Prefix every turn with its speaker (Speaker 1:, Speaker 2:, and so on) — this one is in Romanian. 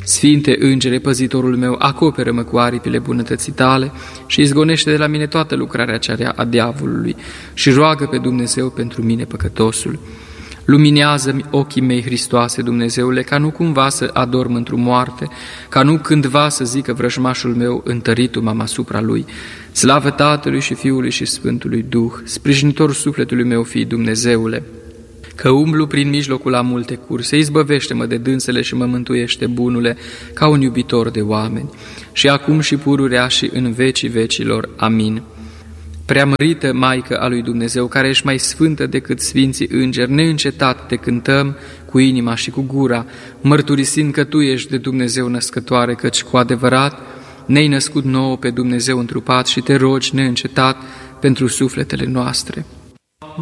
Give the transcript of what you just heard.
Speaker 1: Sfinte Îngere, păzitorul meu, acoperă-mă cu aripile bunătății tale și izgonește de la mine toată lucrarea cea rea a diavolului și roagă pe Dumnezeu pentru mine păcătosul. Luminează-mi ochii mei, Hristoase, Dumnezeule, ca nu cumva să adorm într-o moarte, ca nu cândva să zică vrăjmașul meu, întăritul m-am asupra lui. Slavă Tatălui și Fiului și Sfântului Duh, sprijinitor sufletului meu, fii Dumnezeule. Că umblu prin mijlocul la multe curse, izbăvește-mă de dânsele și mă mântuiește, bunule, ca un iubitor de oameni. Și acum și pururea și în vecii vecilor. Amin. Preamărită Maică a lui Dumnezeu, care ești mai sfântă decât sfinții îngeri, neîncetat te cântăm cu inima și cu gura, mărturisind că Tu ești de Dumnezeu născătoare, căci cu adevărat ne-ai născut nouă pe Dumnezeu întrupat și te rogi neîncetat pentru sufletele noastre.